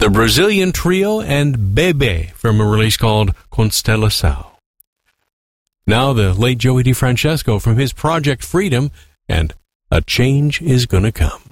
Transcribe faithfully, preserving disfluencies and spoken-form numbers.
the Brazilian Trio and Bebe from a release called Constelação. Now the late Joey DeFrancesco from his Project Freedom and A Change Is Gonna Come.